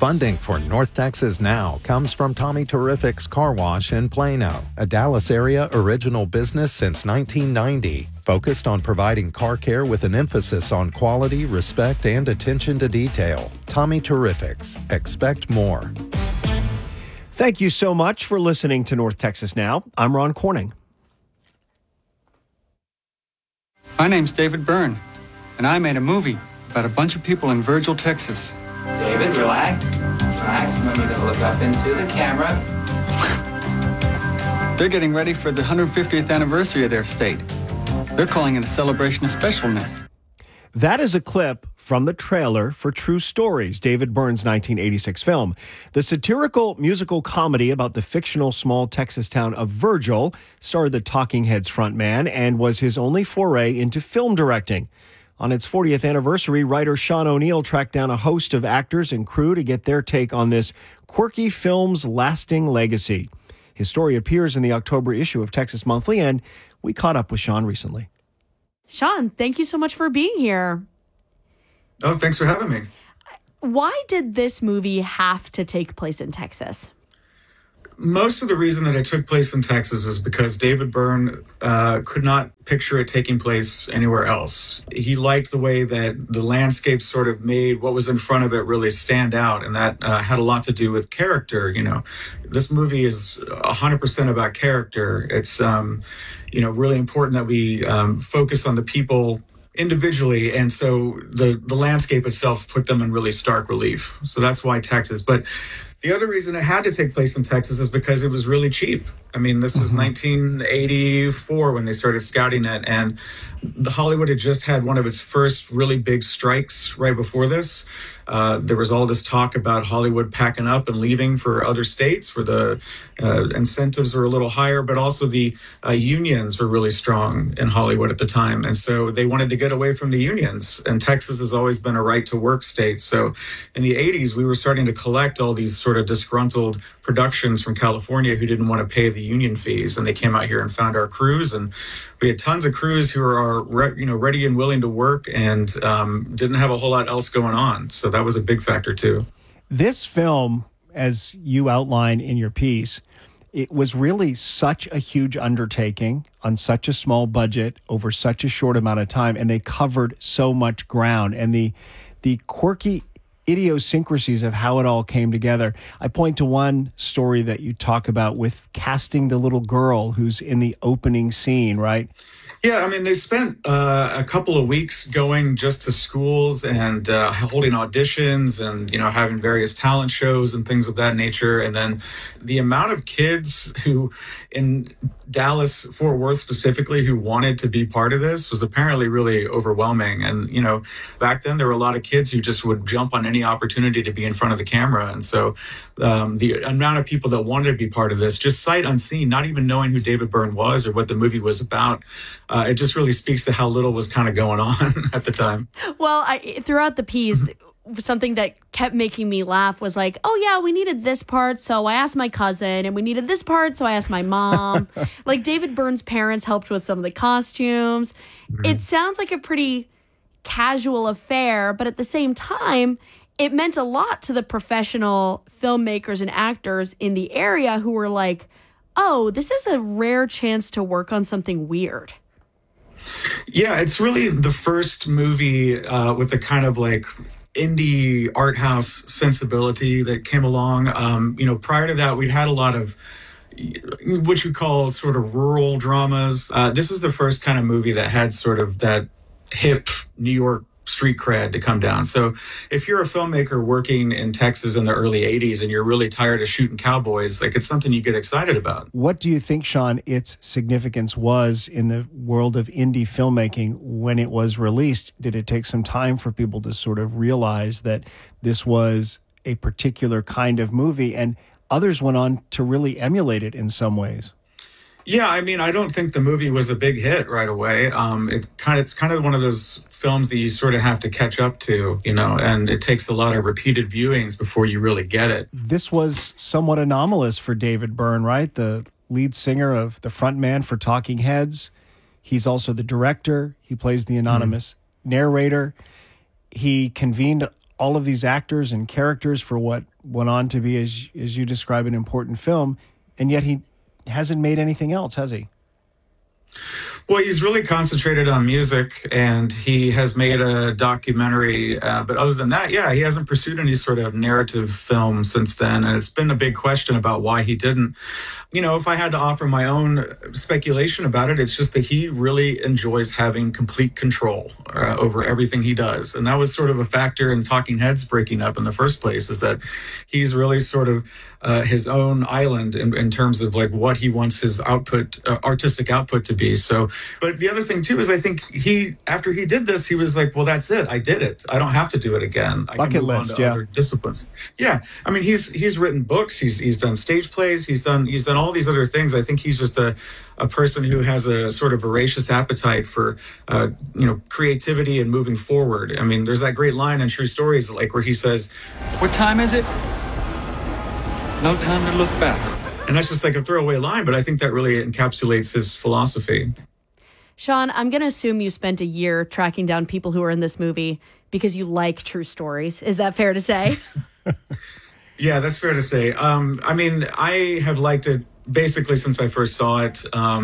Funding for North Texas Now comes from Tommy Terrific's Car Wash in Plano, a Dallas area original business since 1990, focused on providing car care with an emphasis on quality, respect, and attention to detail. Tommy Terrific's. Expect more. Thank you so much for listening to North Texas Now. I'm Ron Corning. My name's David Byrne, and I made a movie about a bunch of people in Virgil, Texas. David, relax. Relax. I want you to look up into the camera. They're getting ready for the 150th anniversary of their state. They're calling it a celebration of specialness. That is a clip from the trailer for True Stories, David Byrne's 1986 film. The satirical musical comedy about the fictional small Texas town of Virgil starred the Talking Heads frontman and was his only foray into film directing. On its 40th anniversary, writer Sean O'Neill tracked down a host of actors and crew to get their take on this quirky film's lasting legacy. His story appears in the October issue of Texas Monthly, and we caught up with Sean recently. Sean, thank you so much for being here. Oh, thanks for having me. Why did this movie have to take place in Texas? Most of the reason that it took place in Texas is because David Byrne could not picture it taking place anywhere else. He liked the way that the landscape sort of made what was in front of it really stand out, and that had a lot to do with character. You know, this movie is 100% about character. It's, really important that we focus on the people individually, and so the landscape itself put them in really stark relief. So that's why Texas. But the other reason it had to take place in Texas is because it was really cheap. I mean, this was 1984 when they started scouting it, and Hollywood had just had one of its first really big strikes right before this. There was all this talk about Hollywood packing up and leaving for other states where the incentives were a little higher, but also the unions were really strong in Hollywood at the time. And so they wanted to get away from the unions. And Texas has always been a right-to-work state. So in the 80s, we were starting to collect all these sort of disgruntled productions from California who didn't want to pay the union fees. And they came out here and found our crews. And we had tons of crews who are ready and willing to work and didn't have a whole lot else going on. So that was a big factor, too. This film, as you outline in your piece, it was really such a huge undertaking on such a small budget over such a short amount of time, and they covered so much ground. And the quirky idiosyncrasies of how it all came together. I point to one story that you talk about with casting the little girl who's in the opening scene, right? Yeah, I mean, they spent a couple of weeks going just to schools and holding auditions and, having various talent shows and things of that nature. And then the amount of kids who, in Dallas, Fort Worth specifically, who wanted to be part of this was apparently really overwhelming. And, back then there were a lot of kids who just would jump on any opportunity to be in front of the camera. And so the amount of people that wanted to be part of this, just sight unseen, not even knowing who David Byrne was or what the movie was about, it just really speaks to how little was kind of going on at the time. Well, throughout the piece, something that kept making me laugh was like, oh, yeah, we needed this part, so I asked my cousin, and we needed this part, so I asked my mom. Like, David Byrne's parents helped with some of the costumes. Mm-hmm. It sounds like a pretty casual affair, but at the same time, it meant a lot to the professional filmmakers and actors in the area who were like, oh, this is a rare chance to work on something weird. Yeah, it's really the first movie with the kind of like indie art house sensibility that came along. Prior to that, we'd had a lot of what you call sort of rural dramas. This is the first kind of movie that had sort of that hip New York street cred to come down. So if you're a filmmaker working in Texas in the early 80s and you're really tired of shooting cowboys, like, it's something you get excited about. What do you think, Sean, its significance was in the world of indie filmmaking when it was released? Did it take some time for people to sort of realize that this was a particular kind of movie, and others went on to really emulate it in some ways? Yeah, I mean, I don't think the movie was a big hit right away. It's kind of one of those films that you sort of have to catch up to, and it takes a lot of repeated viewings before you really get it. This was somewhat anomalous for David Byrne, right? The lead singer of the frontman for Talking Heads. He's also the director. He plays the anonymous narrator. He convened all of these actors and characters for what went on to be, as you describe, an important film, and yet he hasn't made anything else, has he? Well, he's really concentrated on music, and he has made a documentary. But other than that, yeah, he hasn't pursued any sort of narrative film since then. And it's been a big question about why he didn't. You know, if I had to offer my own speculation about it, it's just that he really enjoys having complete control over everything he does. And that was sort of a factor in Talking Heads breaking up in the first place, is that he's really sort of his own island in terms of like what he wants his output, artistic output to be. So, but the other thing too is I think after he did this, he was like, well, that's it. I did it. I don't have to do it again. I Bucket can move list, on to yeah. other disciplines. Yeah. I mean, he's written books. He's done stage plays. He's done all these other things. I think he's just a person who has a sort of voracious appetite for, creativity and moving forward. I mean, there's that great line in True Stories, like where he says, What time is it? No time to look back. and that's just like a throwaway line, but I think that really encapsulates his philosophy. Sean, I'm going to assume you spent a year tracking down people who are in this movie because you like True Stories. Is that fair to say? Yeah, that's fair to say. I mean, I have liked it basically since I first saw it.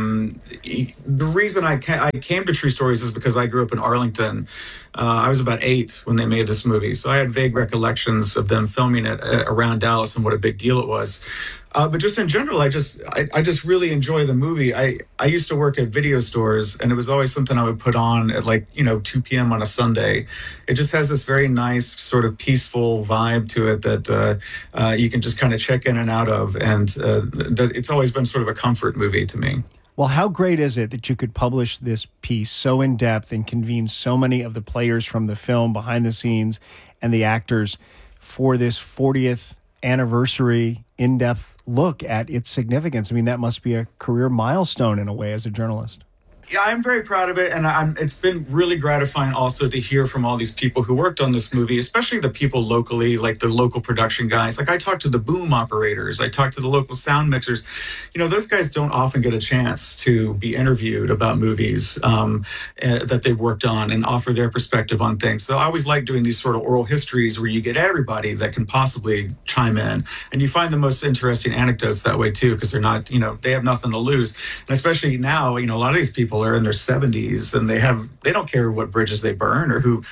The reason I came to True Stories is because I grew up in Arlington. I was about 8 when they made this movie, so I had vague recollections of them filming it around Dallas and what a big deal it was. But just in general, I just really enjoy the movie. I used to work at video stores, and it was always something I would put on at 2 p.m. on a Sunday. It just has this very nice sort of peaceful vibe to it that you can just kind of check in and out of, and it's always been sort of a comfort movie to me. Well, how great is it that you could publish this piece so in depth and convene so many of the players from the film behind the scenes and the actors for this 40th anniversary in-depth look at its significance? I mean, that must be a career milestone in a way as a journalist. Yeah, I'm very proud of it, and it's been really gratifying also to hear from all these people who worked on this movie, especially the people locally, like the local production guys. Like I talked to the boom operators, I talked to the local sound mixers. You know, those guys don't often get a chance to be interviewed about movies that they've worked on and offer their perspective on things. So I always like doing these sort of oral histories where you get everybody that can possibly chime in, and you find the most interesting anecdotes that way too, because they're not, they have nothing to lose. And especially now, a lot of these people are in their 70s, and they don't care what bridges they burn or who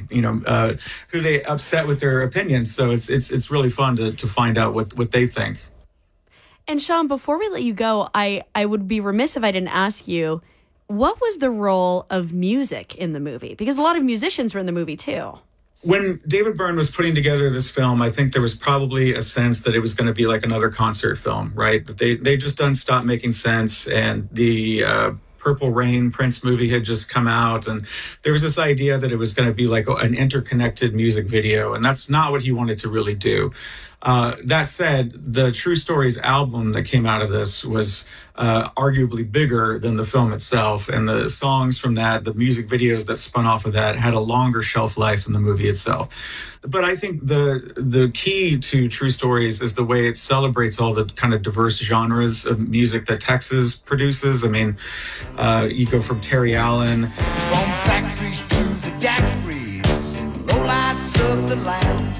they upset with their opinions. So it's really fun to find out what they think. And Sean, before we let you go, I would be remiss if I didn't ask you, what was the role of music in the movie? Because a lot of musicians were in the movie too. When David Byrne was putting together this film, I think there was probably a sense that it was going to be like another concert film, right? That they just done stopped making sense, and the Purple Rain Prince movie had just come out, and there was this idea that it was going to be like an interconnected music video, and that's not what he wanted to really do. That said, the True Stories album that came out of this was arguably bigger than the film itself, and the songs from that, the music videos that spun off of that, had a longer shelf life than the movie itself. But I think the key to True Stories is the way it celebrates all the kind of diverse genres of music that Texas produces. I mean, you go from Terry Allen, From factories to the daiquiris, lowlights of the lounge.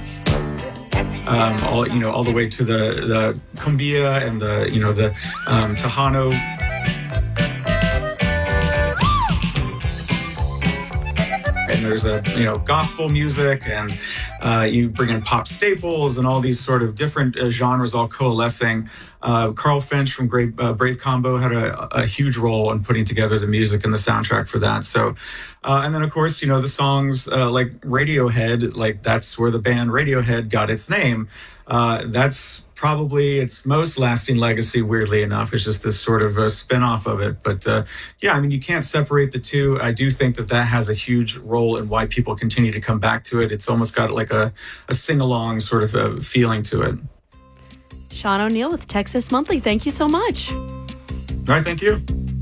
all the way to the cumbia and the Tejano. And there's gospel music, and you bring in pop staples and all these sort of different genres all coalescing. Carl Finch from Brave Combo had a huge role in putting together the music and the soundtrack for that. So, and then of course, the songs like Radiohead, like that's where the band Radiohead got its name. That's probably its most lasting legacy, weirdly enough. It's just this sort of a spin-off of it. But you can't separate the two. I do think that has a huge role in why people continue to come back to it. It's almost got like a sing-along sort of a feeling to it. Sean O'Neill with Texas Monthly, thank you so much. All right, thank you.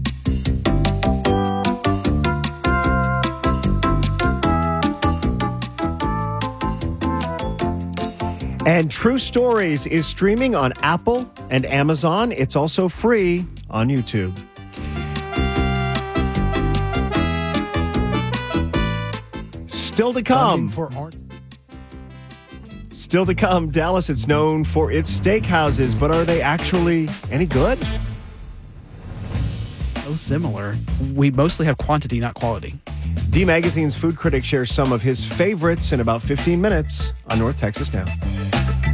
And True Stories is streaming on Apple and Amazon. It's also free on YouTube. Still to come. For art. Still to come, Dallas, it's known for its steakhouses, but are they actually any good? So similar. We mostly have quantity, not quality. D Magazine's food critic shares some of his favorites in about 15 minutes on North Texas Now.